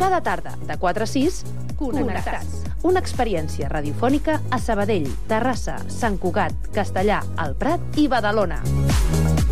Cada tarda, de 4 a 6, Connectats. Una experiència radiofònica a Sabadell, Terrassa, Sant Cugat, Castellà, el Prat i Badalona.